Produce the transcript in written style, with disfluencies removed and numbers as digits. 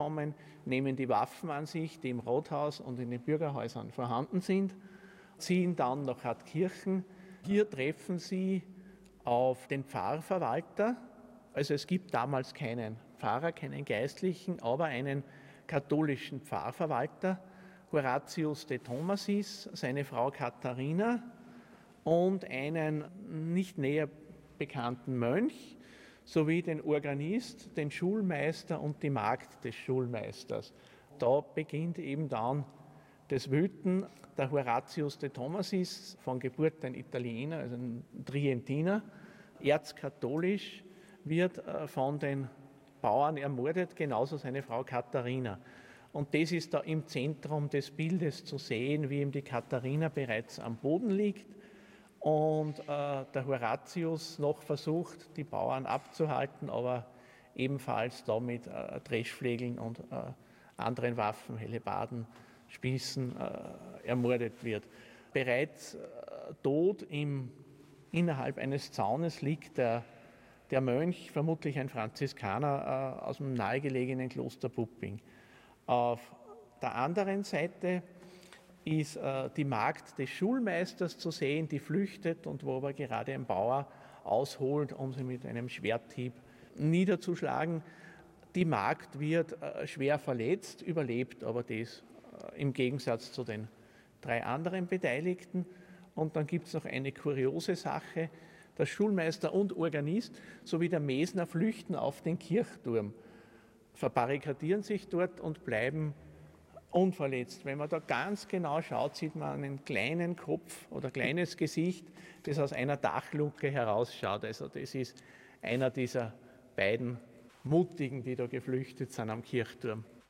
kommen, nehmen die Waffen an sich, die im Rathaus und in den Bürgerhäusern vorhanden sind, ziehen dann nach Hartkirchen. Hier treffen sie auf den Pfarrverwalter. Also es gibt damals keinen Pfarrer, keinen Geistlichen, aber einen katholischen Pfarrverwalter, Horatius de Thomasis, seine Frau Katharina und einen nicht näher bekannten Mönch, sowie den Organist, den Schulmeister und die Magd des Schulmeisters. Da beginnt eben dann das Wüten. Der Horatius de Thomasis, von Geburt ein Italiener, also ein Trientiner, erzkatholisch, wird von den Bauern ermordet, genauso seine Frau Katharina. Und das ist da im Zentrum des Bildes zu sehen, wie ihm die Katharina bereits am Boden liegt und der Horatius noch versucht, die Bauern abzuhalten, aber ebenfalls da mit Dreschflegeln und anderen Waffen, Hellebarden, Spießen ermordet wird. Bereits tot innerhalb eines Zaunes liegt der Mönch, vermutlich ein Franziskaner aus dem nahegelegenen Kloster Pupping. Auf der anderen Seite ist die Magd des Schulmeisters zu sehen, die flüchtet und wo aber gerade ein Bauer ausholt, um sie mit einem Schwerthieb niederzuschlagen. Die Magd wird schwer verletzt, überlebt aber das im Gegensatz zu den 3 anderen Beteiligten. Und dann gibt es noch eine kuriose Sache. Der Schulmeister und Organist sowie der Mesner flüchten auf den Kirchturm, verbarrikadieren sich dort und bleiben unverletzt. Wenn man da ganz genau schaut, sieht man einen kleinen Kopf oder kleines Gesicht, das aus einer Dachluke herausschaut. Also das ist einer dieser beiden Mutigen, die da geflüchtet sind am Kirchturm.